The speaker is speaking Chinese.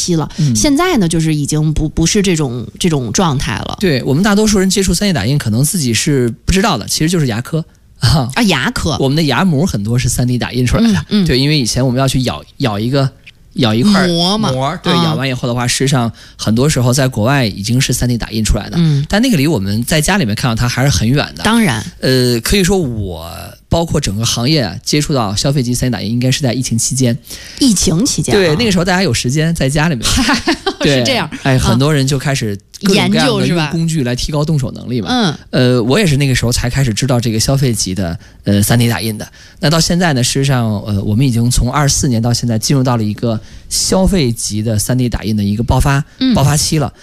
期了。现在呢，就是已经不是这种状态了。 对，我们大多数人接触 3D 打印，可能自己是不知道的，其实就是牙科。 牙科， 我们的牙模很多是3D 打印出来的。对，因为以前我们要去咬一块膜，对，咬完以后的话，事实上很多时候在国外已经是3D 打印出来的。但那个离我们在家里面看到它还是很远的。 当然， 可以说我包括整个行业接触到消费级3D 打印，应该是在疫情期间。 疫情期间， 对，那个时候大家有时间在家里面， 是这样。 很多人就开始各种各样的用工具来提高动手能力嘛。我也是那个时候才开始知道这个消费级的3D 打印的。那到现在呢，事实上我们已经从24年到现在进入到了一个消费级的3D 打印的一个爆发期了。